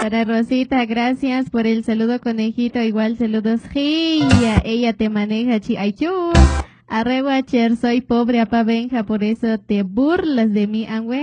Para Rosita, gracias por el saludo, conejito. Igual saludos, Gia. Ella te maneja, Aychu. Arregua, Cher, soy pobre, apa Benja, por eso te burlas de mí, Angüe.